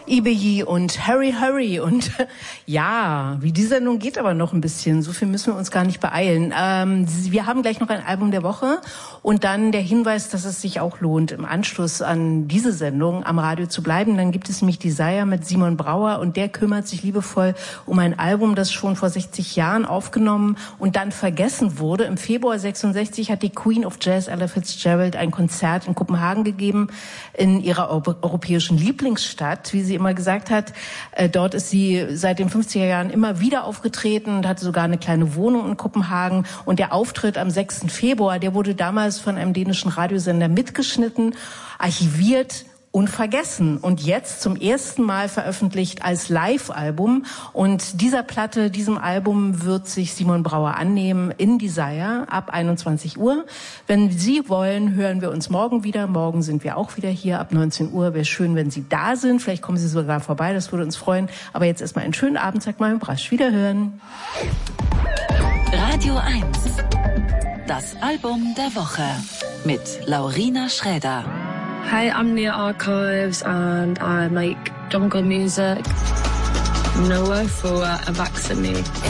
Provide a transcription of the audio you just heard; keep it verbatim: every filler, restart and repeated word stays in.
Ibeyi und Hurry Hurry und ja, wie die Sendung geht aber noch ein bisschen, so viel müssen wir uns gar nicht beeilen. Ähm, wir haben gleich noch ein Album der Woche und dann der Hinweis, dass es sich auch lohnt, im Anschluss an diese Sendung am Radio zu bleiben. Dann gibt es nämlich Desire mit Simon Brauer und der kümmert sich liebevoll um ein Album, das schon vor sechzig Jahren aufgenommen und dann vergessen wurde. Im Februar sechsundsechzig hat die Queen of Jazz, Ella Fitzgerald, ein Konzert in Kopenhagen gegeben, in ihrer europäischen Lieblingsstadt, wie sie immer gesagt hat. Äh, dort ist sie seit den fünfziger Jahren immer wieder aufgetreten und hatte sogar eine kleine Wohnung in Kopenhagen. Und der Auftritt am sechsten Februar, der wurde damals von einem dänischen Radiosender mitgeschnitten, archiviert und vergessen und jetzt zum ersten Mal veröffentlicht als Live-Album. Und dieser Platte, diesem Album wird sich Simon Brauer annehmen in Desire ab einundzwanzig Uhr. Wenn Sie wollen, hören wir uns morgen wieder. Morgen sind wir auch wieder hier ab neunzehn Uhr. Wäre schön, wenn Sie da sind. Vielleicht kommen Sie sogar vorbei, das würde uns freuen. Aber jetzt erstmal einen schönen Abend, sagt Marion Brasch. Wiederhören. Radio eins. Das Album der Woche mit Laurina Schräder. Hey, I'm Nia Archives and I make jungle music. Noah for a vaccine.